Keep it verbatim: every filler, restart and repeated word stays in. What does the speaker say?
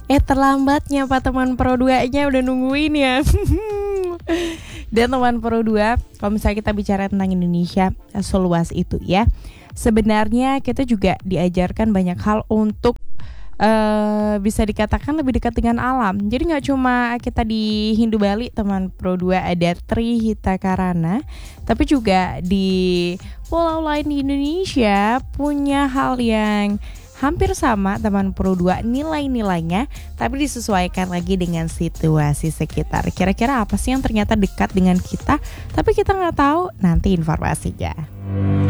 Eh terlambatnya Pak teman Pro dua-nya udah nungguin ya. Dan teman Pro dua, kalau misalnya kita bicara tentang Indonesia seluas itu ya, sebenarnya kita juga diajarkan banyak hal untuk uh, bisa dikatakan lebih dekat dengan alam. Jadi gak cuma kita di Hindu Bali teman Pro dua ada Trihita Karana, tapi juga di pulau lain di Indonesia punya hal yang hampir sama teman Pro dua nilai-nilainya, tapi disesuaikan lagi dengan situasi sekitar. Kira-kira apa sih yang ternyata dekat dengan kita tapi kita nggak tahu? Nanti informasinya.